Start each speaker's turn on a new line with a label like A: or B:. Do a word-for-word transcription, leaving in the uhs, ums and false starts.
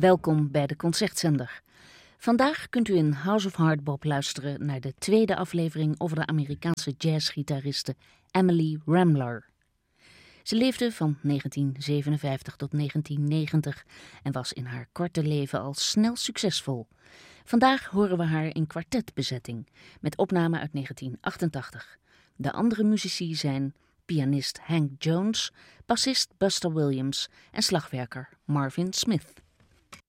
A: Welkom bij de Concertzender. Vandaag kunt u in House of Hardbop luisteren naar de tweede aflevering over de Amerikaanse jazzgitariste Emily Rambler. Ze leefde van negentien zevenenvijftig tot negentien negentig en was in haar korte leven al snel succesvol. Vandaag horen we haar in kwartetbezetting met opname uit negentien achtentachtig. De andere muzici zijn pianist Hank Jones, bassist Buster Williams en slagwerker Marvin Smith.